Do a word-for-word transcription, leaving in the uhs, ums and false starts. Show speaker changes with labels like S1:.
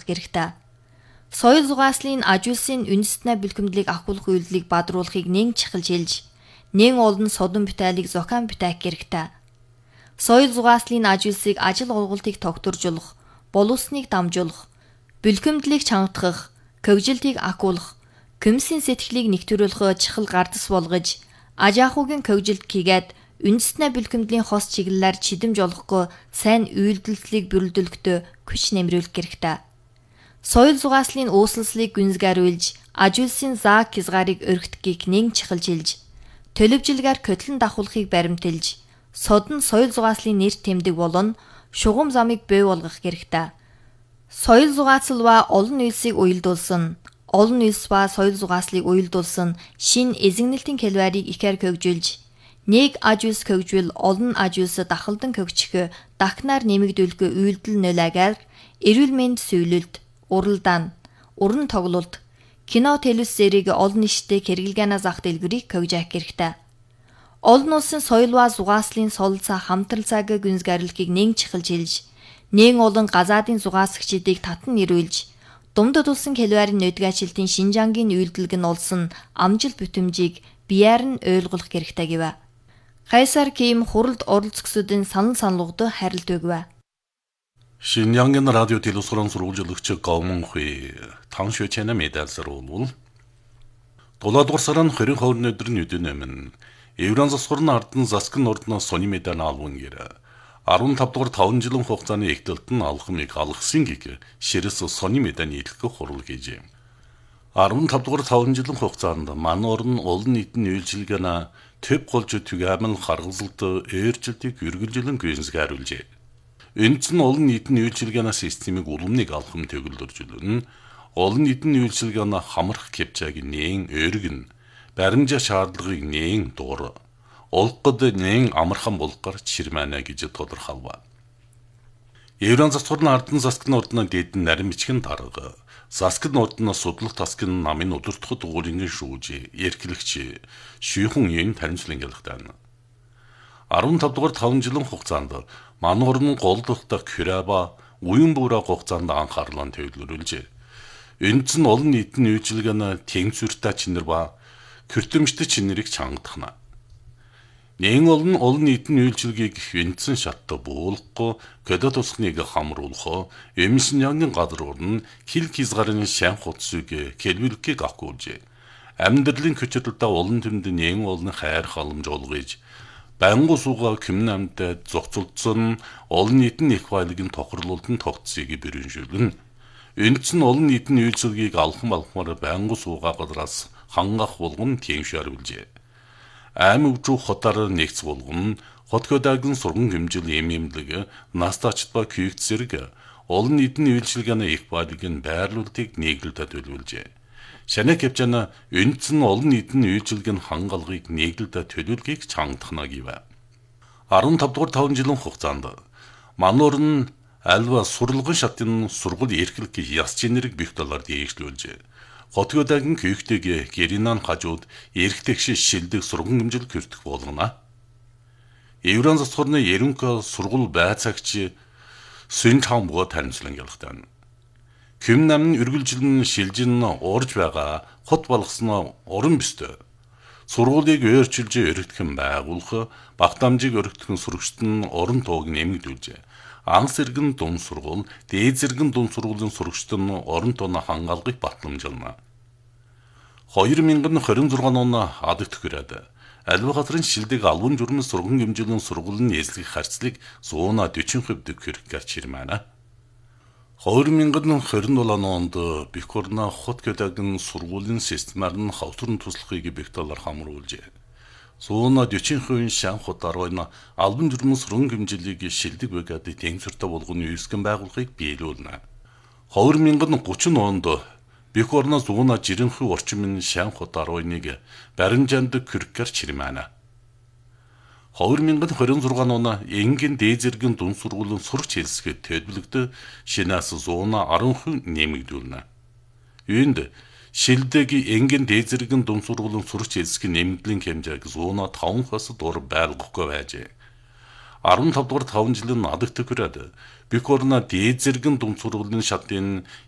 S1: гэрэгтэй. Соёл зугааслын аж үйлсийн үндэстнээ бэлгэмдлийг ахуулах үйлдэлийг бадруулахыг нэн чухалж хэлж, нэн олон содон бүтээлийг зохион бүтээх гэрэгтэй. Соёл зугааслын аж үйлсийг ажил ургалтыг тогтворжуулах, боловсныг дамжуулах, бэлгэмдлийг чангатгах, көгжилтийг ахуулах, комиссийн сэтгэлийг нэгтрүүлэх чухал гардас болгож, аж ахуйн көгжилт хийгээд үндэстнээ бэлгэмдлийн хос чиглэлээр чидэмж олохгүй сайн үйлдэлтлийг бүрэлдүүлэхдээ хүч нэмрүүлэх гэрэгтэй. Соёл зугааслын ууслалыг гүнзгийруулж, аж үйлсийн зааг хязгаарыг өргөдөхийг нэн чухалж хэлж, төлөвжилгээр көтлөн давхуулахыг баримталж, содон соёл зугааслын нэр тэмдэг болон шугам замыг бий болгох гэрэгтэй. Соёл зугаацал ба олон үйлсийг уялдуулсан, олон үйлс ба соёл зугааслыг уялдуулсан шин эзэгнэлтийн келбарыг ихээр хөгжүүлж, нэг аж үйлс хөгжвөл олон аж үйлсэд дахалдан хөгжих дахнаар нэмэгдүүлэх үйлдэл нөлөөгээр эрүүл мэнд сөүлэлт, уралдаан, уран тоглолт, кино телевизэрийг олон нийтэд хэрэглэгаанаа зах дэлгэрийг хөгжөөх гэрэгтэй. Олон улсын соёл ба зугааслын солилцоо хамтрал цаг гүнзгийрлэхийг нэн чухалж хэлж, нэн олон газаадын зугаасгчдыг татан нэрвүүлж, Думдад улсын хэлбэрийн нөдгөөчлөлтийн Шинжангийн үйлдэлг нь улсын амжилт бүтэмжийг биеэр нь ойлгох гэрэгтэй гэв. Кайсар Ким хуралд оролцогчдын санал саналгад харилт өгв.
S2: Шинжангийн радио телевизорын сурвалжлагч Гаумон Хуй таншөчэнэ медалсар болвол долоодугаар сарын хоёрын хоорны өдөр нь үдэнэмэн Евран засварны ардан заскын ордно сони медаль алван гэр арван тав дугаар таван жилийн хугацааны эгдэлт нь алхмыг алгасан гэг ширэс сони медаль нийлэх хурал гэж. арван тав дугаар таван жилийн хугацаанд ман орн олон нийтийн үйлчилгээнэ төв голж түгээмэл харгалзалт eerжилтийг үргэлжлэн гүйцэтгэрлжээ. Энд нь олон нийтийн үйлчилгээнэ системийг улмыг алхам төгөлдөржүүлэн олон нийтийн үйлчилгээнэ хамрах кепчааг нээн өөргөн баримжаа шаардлагыг нээн дуур олгод нээн амархан болгохоор чирмэнэ гэж тодорхойлв. Евран засварны ардан заскны ордно дэдэн нарийн бичгэн дарга Заскын ордно судлах таскын намын удирдахад угуурын шүүж, эрхлэгч, шүйхэн юм таримжлан гэлэхтэн. арван тав дугаар таван жилийн хугацаанд ман орн голдохтой Кюраба уян буураа хугацаанд анхаарлаа төвлөрүүлжээ. Энд нь олон нийтийн үйлчилгээнэ тэнцвэртэй чинэр ба кертэмжтэй чинэрийг чангадахна. Нэн олон олон нийтийн үйлчилгээг эндсэн шатта буулахгүй көдөд тусхныг хамруулах эмсэнягны газар урн хил хязгаарын шан хуцсыг келбэлхийг авахгүйжээ. Амьдралын көчөдөлдөө олон төнд нэн олон хайр халамж олгож байнгу сууга кимнамтай зохицолдсон олон нийтийн их баялагын тохирлуултын тогтцыг бэрэншүүлэн энд нь олон нийтийн үйлчилгээг алхан балхмаар байнгу сууга гадраас хангах болгон тэншэрвэлжээ. Аим өвчүү хотоор нэгц болгон хотгодагийн сурган хэмжил эм эмлэг настачт ба күйгт зэрэг олон нийтийн үйлчилгээний их баялагын байрлуулалтыг нийглэлдэ төлөвлөжээ. Шанаа кепчана энд нь олон нийтийн үйлчилгээний хангалгыг нийглэлдэ төлөвлөхийг чангадахна гэв. арван тав дугаар таван жилийн хугацаанд мануур нь альва сурлагын шатын сургууль эрхлэх яс чинэрэг бих талаар дээшлүүлжээ. Хотгодагийн күйгтэйг гэринан хажууд эрхтэгш шилдэг сурган хэмжил кэрдэх болгоно. Евран засварны ерөнхий сургууль байцаагч Сүн Чамбо таримжлан гэлэхтэн. Ким нам нь үргэлжлэн шилжин уурж байгаа хот болгосноо уран бистэй. Сургуулийг өөрчилж өргөдгөн байгуулах, багтамжийг өргөдгөн сурагчид нь уран тууг нэмэгдүүлжээ. Анх зэрэгэн дун сургууль, дээд зэрэгэн дун сургуулийн сурагчид нь орон тооны хангалгыг батламжуулна. хоёр мянган хорин зургаан он адагт хүрээд альва газрын шилдэг албан журмын сурган хэмжээний сургуулийн эзлэх харьцлыг сто сорок хүрэх гэж байна. хоёр мянган хорин долоо онд Бикорна хотгодагийн сургуулийн системаар нь хавтрын туслахыг бигталаар хамруулжээ. сто сорок шан хот арвайна албан журмын сурган хэмжээлийг шилдэг байгаад тэнцвэртэй болгоны үүсгэн байгуулахыг биелүүлнэ. хоёр мянган гучин онд Бикорна зуна жирэнхүү орчмын шан хот арвайныг баримжаанд кürkээр чирмэна. хоёр мянган хорин зургаан он энгийн дээд зэргийн дун сургуулийн сурагч хэлсгэд төлөвлөгдө шинээс сто десять нэмэгдүүлнэ. Үүнд шилдэг энгийн дээд зэргийн дун сургуулийн сурагч хэлсгийн нэмэгдлийн хэмжээг сто пять-аас дор байлгахгүй байжээ. арван тав дугаар таван жилийн надагт хүрээд Бикорна дээд зэргийн дун сургуулийн шатын